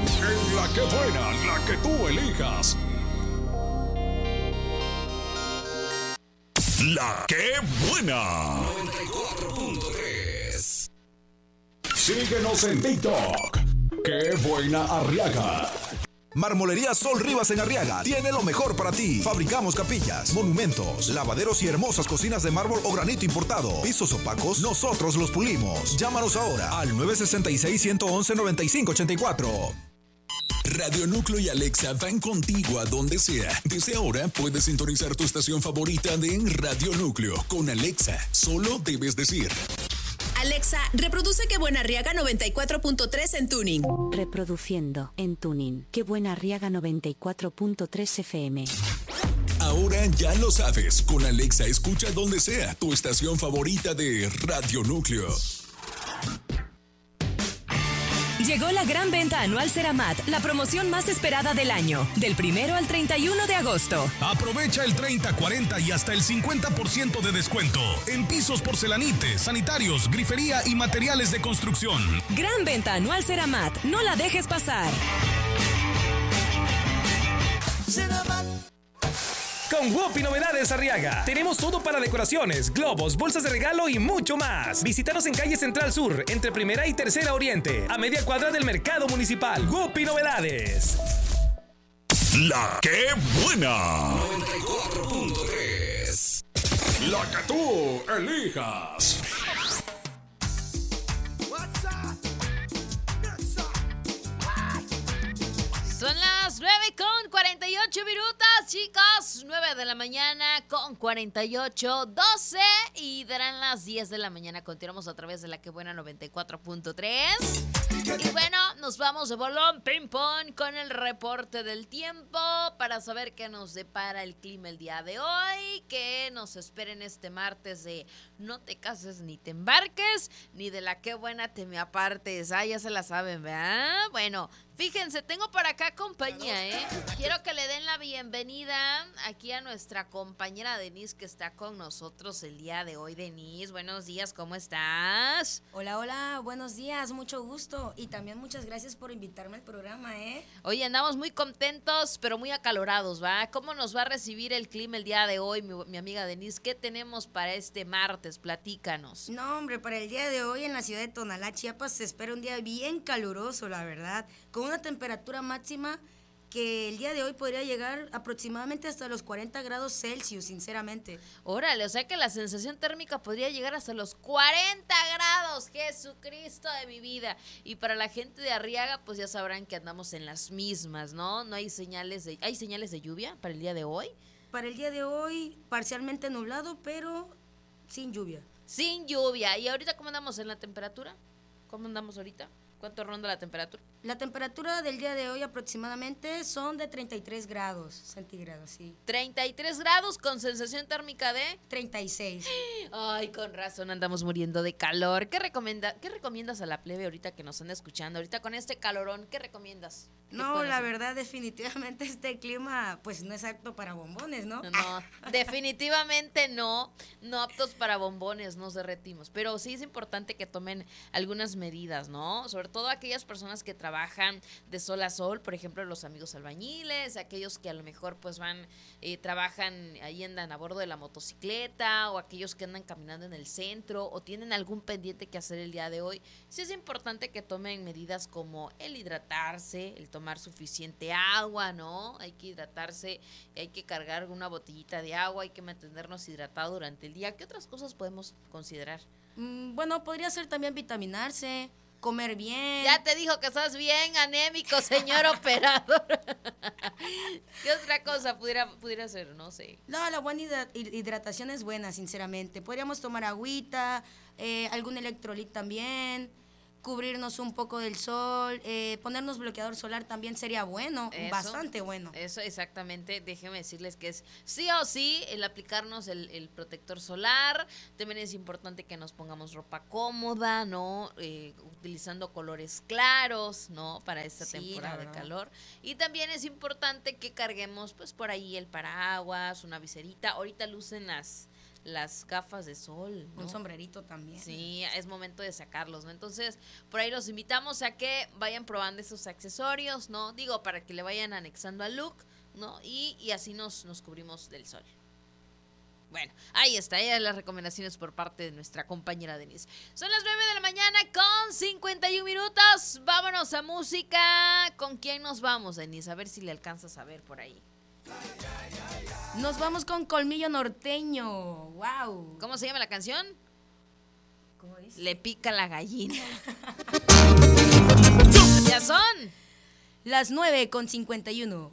En la que buena, la que tú elijas. La que buena. 94.3. Síguenos en TikTok. Qué buena Arriaga. Marmolería Sol Rivas en Arriaga tiene lo mejor para ti. Fabricamos capillas, monumentos, lavaderos y hermosas cocinas de mármol o granito importado. Pisos opacos, nosotros los pulimos. Llámanos ahora al 966-111-9584. Radio Núcleo y Alexa van contigo a donde sea. Desde ahora puedes sintonizar tu estación favorita de Radio Núcleo. Con Alexa, solo debes decir: Alexa, reproduce Qué buena Arriaga 94.3 en tuning. Reproduciendo en tuning. Qué buena Arriaga 94.3 FM. Ahora ya lo sabes. Con Alexa escucha donde sea tu estación favorita de Radio Núcleo. Llegó la gran venta anual Ceramat, la promoción más esperada del año, del 1 al 31 de agosto. Aprovecha el 30, 40 y hasta el 50% de descuento en pisos porcelanites, sanitarios, grifería y materiales de construcción. Gran venta anual Ceramat, no la dejes pasar. Ceramat. Con Whoopi Novedades Arriaga, tenemos todo para decoraciones, globos, bolsas de regalo y mucho más. Visítanos en calle Central Sur, entre Primera y Tercera Oriente, a media cuadra del Mercado Municipal. Whoopi Novedades. La que buena. 94.3. La que tú elijas. Son las 9:48 minutos, chicos. 9 de la mañana con 48, 12 y darán las 10 de la mañana. Continuamos a través de la que buena 94.3. Y bueno, nos vamos de bolón ping-pong con el reporte del tiempo para saber qué nos depara el clima el día de hoy, que nos esperen este martes de no te cases ni te embarques, ni de la que buena te me apartes. Ah, ya se la saben, ¿verdad? Bueno, fíjense, tengo por acá compañía, ¿eh? Quiero que le den la bienvenida aquí a nuestra compañera Denise, que está con nosotros el día de hoy. Denise, buenos días, ¿cómo estás? Hola, hola, buenos días, mucho gusto. Y también muchas gracias por invitarme al programa, ¿eh? Oye, andamos muy contentos, pero muy acalorados, ¿va? ¿Cómo nos va a recibir el clima el día de hoy, mi amiga Denise? ¿Qué tenemos para este martes? Platícanos. No, hombre, para el día de hoy en la ciudad de Tonalá, Chiapas, se espera un día bien caluroso, la verdad, con una temperatura máxima que el día de hoy podría llegar aproximadamente hasta los 40 grados Celsius, sinceramente. Órale, o sea que la sensación térmica podría llegar hasta los 40 grados, Jesucristo de mi vida. Y para la gente de Arriaga, pues ya sabrán que andamos en las mismas, ¿no? No hay señales de lluvia para el día de hoy. Para el día de hoy, parcialmente nublado, pero sin lluvia. Sin lluvia. ¿Y ahorita cómo andamos en la temperatura? ¿Cómo andamos ahorita? ¿Cuánto ronda la temperatura? La temperatura del día de hoy aproximadamente son de 33 grados centígrados, sí. 33 grados con sensación térmica de 36. Ay, con razón andamos muriendo de calor. ¿Qué recomiendas a la plebe ahorita que nos anda escuchando? Ahorita con este calorón, ¿qué recomiendas? No, la verdad, definitivamente este clima pues no es apto para bombones, ¿no? No, definitivamente no aptos para bombones, nos derretimos. Pero sí es importante que tomen algunas medidas, ¿no? Sobre todo aquellas personas que trabajan de sol a sol, por ejemplo, los amigos albañiles, aquellos que a lo mejor pues trabajan, ahí andan a bordo de la motocicleta, o aquellos que andan caminando en el centro, o tienen algún pendiente que hacer el día de hoy. Sí es importante que tomen medidas como el hidratarse, el tomar suficiente agua, ¿no? Hay que hidratarse, hay que cargar una botellita de agua, hay que mantenernos hidratados durante el día. ¿Qué otras cosas podemos considerar? Bueno, podría ser también vitaminarse, comer bien. Ya te dijo que estás bien anémico, señor operador. ¿Qué otra cosa pudiera ser? No sé. No, la buena hidratación es buena, sinceramente. Podríamos tomar agüita, algún electrolit también, cubrirnos un poco del sol, ponernos bloqueador solar también sería bueno, bastante bueno. Eso exactamente, déjenme decirles que es sí o sí el aplicarnos el protector solar. También es importante que nos pongamos ropa cómoda, ¿no? Utilizando colores claros, ¿no? Para esta temporada de calor. Y también es importante que carguemos pues por ahí el paraguas, una viserita. Ahorita lucen las las gafas de sol, ¿no? Un sombrerito también. Sí, es momento de sacarlos, ¿no? Entonces, por ahí los invitamos a que vayan probando esos accesorios, ¿no? Digo, para que le vayan anexando al look, ¿no? Y así nos cubrimos del sol. Bueno, ahí está, las recomendaciones por parte de nuestra compañera Denise. Son las 9 de la mañana con 51 minutos. Vámonos a música. ¿Con quién nos vamos, Denise? A ver si le alcanzas a ver por ahí. Nos vamos con Colmillo Norteño. ¡Wow! ¿Cómo se llama la canción? ¿Cómo dice? Le pica la gallina. Ya son las 9 con 51.